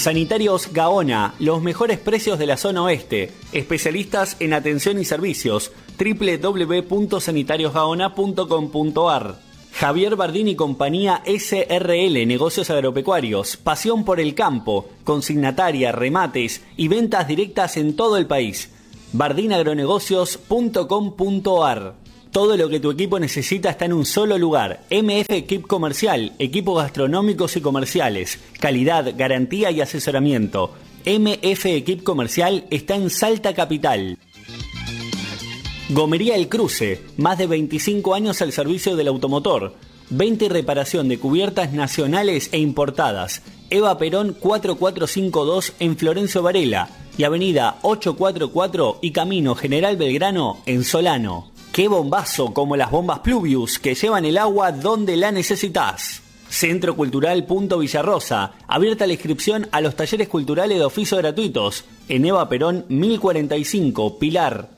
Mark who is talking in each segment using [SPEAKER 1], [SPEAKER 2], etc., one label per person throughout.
[SPEAKER 1] Sanitarios Gaona, los mejores precios de la zona oeste. Especialistas en atención y servicios. www.sanitariosgaona.com.ar. Javier Bardini y compañía SRL, negocios agropecuarios, pasión por el campo, consignataria, remates y ventas directas en todo el país. bardinagronegocios.com.ar. Todo lo que tu equipo necesita está en un solo lugar. MF Equip Comercial, equipos gastronómicos y comerciales, calidad, garantía y asesoramiento. MF Equip Comercial está en Salta Capital. Gomería El Cruce, más de 25 años al servicio del automotor. Venta y reparación de cubiertas nacionales e importadas. Eva Perón 4452 en Florencio Varela y Avenida 844 y Camino General Belgrano en Solano. ¡Qué bombazo! Como las bombas Pluvius que llevan el agua donde la necesitas. Centro Cultural Punto Villarrosa, abierta la inscripción a los talleres culturales de oficio gratuitos. En Eva Perón 1045, Pilar.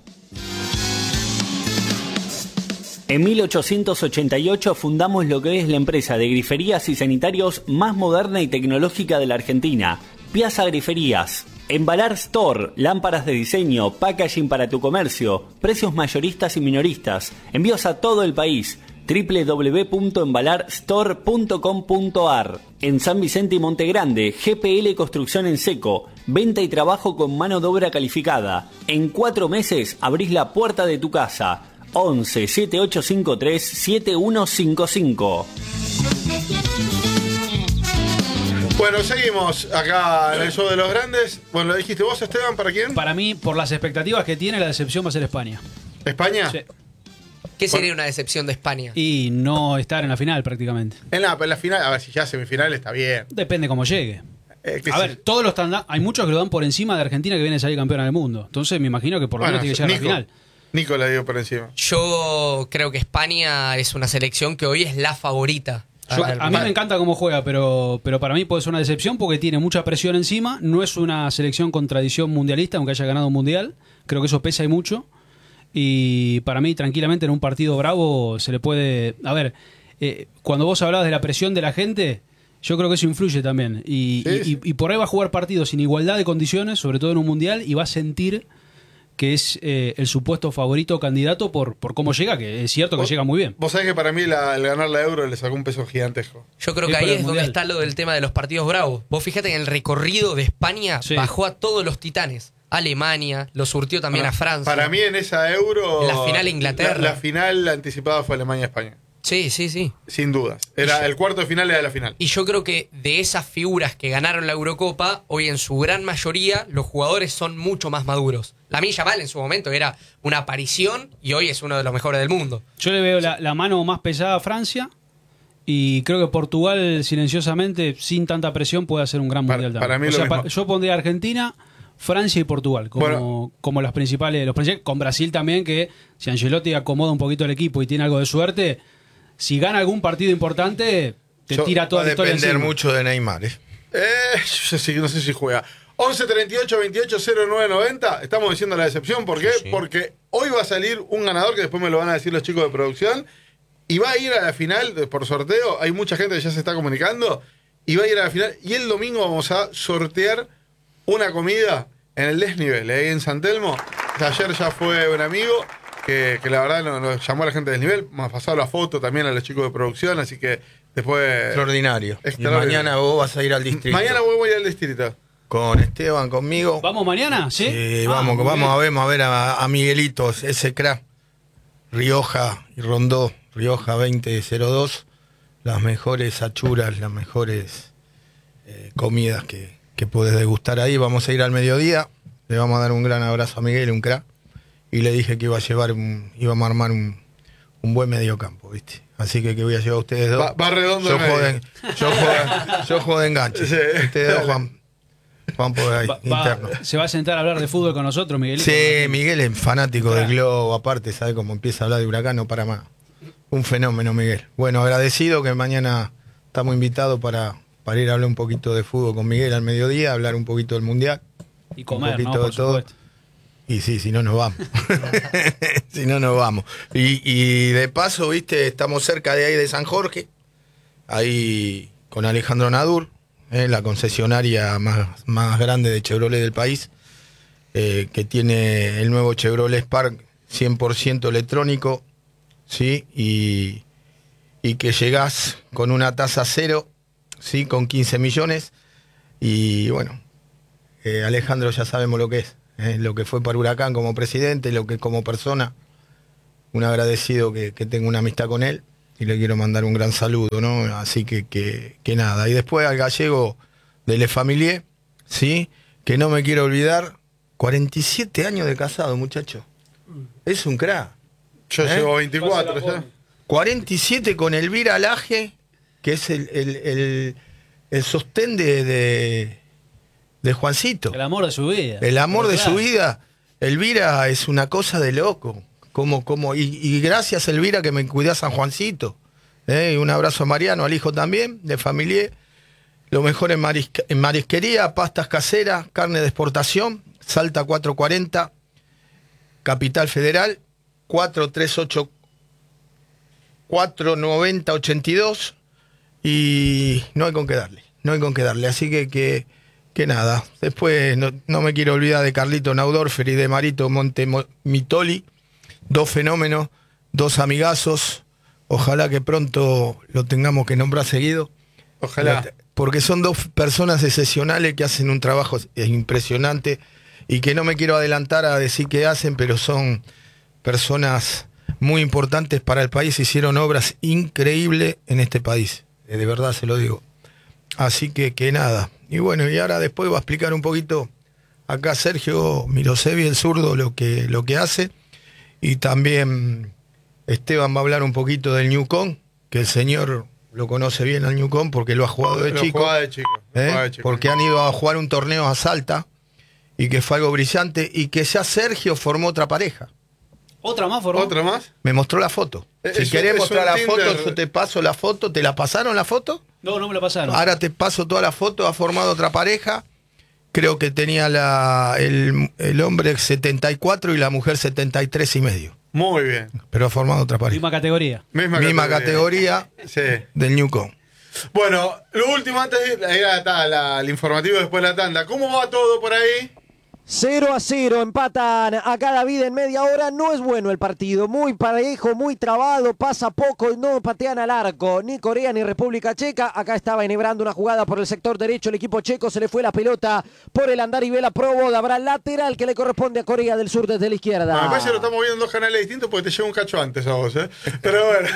[SPEAKER 1] En 1888 fundamos lo que es la empresa de griferías y sanitarios más moderna y tecnológica de la Argentina, Piazza Griferías. Embalar Store, lámparas de diseño, packaging para tu comercio, precios mayoristas y minoristas, envíos a todo el país, www.embalarstore.com.ar. En San Vicente y Monte Grande, GPL Construcción en Seco, venta y trabajo con mano de obra calificada. En 4 meses abrís la puerta de tu casa. 11 7853 7155.
[SPEAKER 2] Bueno, seguimos acá en el show de los grandes. Bueno, lo dijiste vos, Esteban, ¿para quién?
[SPEAKER 3] Para mí, por las expectativas que tiene, la decepción va a ser España.
[SPEAKER 2] ¿España?
[SPEAKER 3] Sí.
[SPEAKER 4] ¿Qué sería una decepción de España?
[SPEAKER 3] Y no estar en la final prácticamente.
[SPEAKER 2] En la final, a ver, si ya semifinal está bien.
[SPEAKER 3] Depende cómo llegue. A ver, todos los hay muchos que lo dan por encima de Argentina que viene a salir campeona del mundo. Entonces me imagino que por lo menos tiene que llegar a la final.
[SPEAKER 2] Nico la dio por encima.
[SPEAKER 4] Yo creo que España es una selección que hoy es la favorita.
[SPEAKER 3] A mí me encanta cómo juega, pero para mí puede ser una decepción porque tiene mucha presión encima. No es una selección con tradición mundialista, aunque haya ganado un mundial. Creo que eso pesa y mucho. Y para mí, tranquilamente, en un partido bravo se le puede... A ver, cuando vos hablabas de la presión de la gente, yo creo que eso influye también. Y por ahí va a jugar partidos sin igualdad de condiciones, sobre todo en un mundial, y va a sentir que es el supuesto favorito candidato por cómo llega, que es cierto que llega muy bien.
[SPEAKER 2] Vos sabés que para mí el ganar la Euro le sacó un peso gigantesco.
[SPEAKER 4] Yo creo que ahí es donde está lo del tema de los partidos bravos. Vos fíjate que en el recorrido de España bajó a todos los titanes. Alemania, lo surtió también a Francia.
[SPEAKER 2] Para mí en esa Euro...
[SPEAKER 4] La final Inglaterra.
[SPEAKER 2] La final anticipada fue Alemania-España.
[SPEAKER 4] Sí.
[SPEAKER 2] Sin dudas. El cuarto de final era la final.
[SPEAKER 4] Y yo creo que de esas figuras que ganaron la Eurocopa, hoy en su gran mayoría los jugadores son mucho más maduros. Lamine Yamal en su momento era una aparición y hoy es uno de los mejores del mundo.
[SPEAKER 3] Yo le veo la mano más pesada a Francia y creo que Portugal silenciosamente, sin tanta presión, puede hacer un gran mundial también.
[SPEAKER 2] Para mí
[SPEAKER 3] yo pondría Argentina, Francia y Portugal como los principales, con Brasil también, que si Ancelotti acomoda un poquito el equipo y tiene algo de suerte, si gana algún partido importante, tira toda la historia.
[SPEAKER 5] Va a depender mucho de Neymar.
[SPEAKER 2] Yo sí, no sé si juega. 11 38 28 09 90. Estamos diciendo la decepción. ¿Por qué? Sí. Porque hoy va a salir un ganador que después me lo van a decir los chicos de producción. Y va a ir a la final por sorteo. Hay mucha gente que ya se está comunicando. Y va a ir a la final. Y el domingo vamos a sortear una comida en el desnivel, en San Telmo. Ayer ya fue un amigo que la verdad nos llamó a la gente del desnivel. Me ha pasado la foto también a los chicos de producción. Así que después...
[SPEAKER 5] Extraordinario. Y mañana vos vas a ir al distrito.
[SPEAKER 2] Mañana voy a ir al distrito.
[SPEAKER 5] Con Esteban, conmigo.
[SPEAKER 3] ¿Vamos mañana? Sí,
[SPEAKER 5] vamos a ver a Miguelitos, ese crack. Rioja y Rondó, Rioja 2002. Las mejores achuras, las mejores comidas que puedes degustar ahí. Vamos a ir al mediodía. Le vamos a dar un gran abrazo a Miguel, un crack. Y le dije que íbamos a armar un buen mediocampo, ¿viste? Así que voy a llevar a ustedes dos.
[SPEAKER 2] Va redondo.
[SPEAKER 5] Yo juego de enganche.
[SPEAKER 2] Sí.
[SPEAKER 5] Ustedes dos van por ahí, interno.
[SPEAKER 3] ¿Se va a sentar a hablar de fútbol con nosotros, Miguel?
[SPEAKER 5] Sí, Miguel es fanático del Globo, aparte, sabe cómo empieza a hablar de Huracán, no para más. Un fenómeno, Miguel. Bueno, agradecido que mañana estamos invitados para ir a hablar un poquito de fútbol con Miguel al mediodía, hablar un poquito del Mundial.
[SPEAKER 3] Y comer,
[SPEAKER 5] un poquito
[SPEAKER 3] ¿no?
[SPEAKER 5] de todo. Y sí, si no nos vamos. Si no nos vamos. Y de paso, viste, estamos cerca de ahí de San Jorge, ahí con Alejandro Nadur, la concesionaria más grande de Chevrolet del país, que tiene el nuevo Chevrolet Spark 100% electrónico, ¿sí? Y que llegás con una tasa cero, ¿sí? Con 15 millones. Y bueno, Alejandro ya sabemos lo que es, lo que fue para Huracán como presidente, lo que es como persona. Un agradecido que tengo una amistad con él y le quiero mandar un gran saludo, ¿no? Así que nada. Y después al gallego de Le Familier, ¿sí? Que no me quiero olvidar, 47 años de casado, muchacho. Es un crack.
[SPEAKER 2] Yo llevo 24 ya.
[SPEAKER 5] 47 con Elvira Laje, que es el sostén de Juancito.
[SPEAKER 3] El amor de su vida.
[SPEAKER 5] El amor de su vida. Elvira es una cosa de loco. Y gracias, Elvira, que me cuidás a Juancito. Un abrazo a Mariano, al hijo también, de Familier. Lo mejor en marisquería, pastas caseras, carne de exportación, Salta 440, Capital Federal, 438 490 82, y no hay con qué darle, así que nada. Después no me quiero olvidar de Carlito Naudorfer y de Marito Mitoli, dos fenómenos, dos amigazos. Ojalá que pronto lo tengamos que nombrar seguido.
[SPEAKER 2] Ojalá.
[SPEAKER 5] Porque son dos personas excepcionales que hacen un trabajo impresionante y que no me quiero adelantar a decir qué hacen, pero son personas muy importantes para el país. Hicieron obras increíbles en este país, de verdad se lo digo. Así que nada. Y bueno, y ahora después va a explicar un poquito acá Sergio Mirosevi, el zurdo, lo que hace. Y también Esteban va a hablar un poquito del Newcom, que el señor lo conoce bien al Newcom porque lo ha jugado de chico. Porque han ido a jugar un torneo a Salta y que fue algo brillante, y que ya Sergio formó otra pareja.
[SPEAKER 3] ¿Otra más formó?
[SPEAKER 2] ¿Otra más?
[SPEAKER 5] Me mostró la foto. Si querés mostrar la foto, yo te paso la foto. ¿Te la pasaron la foto?
[SPEAKER 3] No me la pasaron.
[SPEAKER 5] Ahora te paso toda la foto. Ha formado otra pareja. Creo que tenía el hombre 74 y la mujer 73 y medio.
[SPEAKER 2] Muy bien.
[SPEAKER 5] Pero ha formado otra pareja.
[SPEAKER 3] Misma categoría.
[SPEAKER 2] Misma
[SPEAKER 5] categoría
[SPEAKER 2] sí.
[SPEAKER 5] Del Newcom.
[SPEAKER 2] Bueno, lo último antes de ir, ahí está el informativo después de la tanda. ¿Cómo va todo por ahí?
[SPEAKER 6] 0-0, empatan a cada vida en media hora. No es bueno el partido, muy parejo, muy trabado, pasa poco y no patean al arco, ni Corea ni República Checa. Acá estaba enhebrando una jugada por el sector derecho el equipo checo, se le fue la pelota por el andar y Vela Probo, habrá lateral que le corresponde a Corea del Sur desde la izquierda.
[SPEAKER 2] Me parece que lo estamos viendo en dos canales distintos porque te llega un cacho antes a vos, ¿eh? Pero bueno.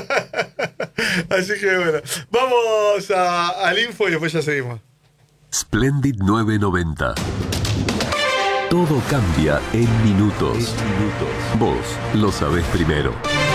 [SPEAKER 2] Así que bueno, vamos al info y después ya seguimos.
[SPEAKER 7] Splendid 990. Todo cambia en minutos. Vos lo sabés primero.